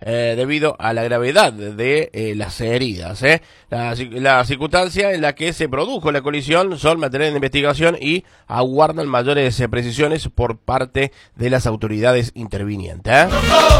debido a la gravedad de las heridas. La circunstancia en la que se produjo la colisión son material de investigación y aguardan mayores precisiones por parte de las autoridades intervinientes.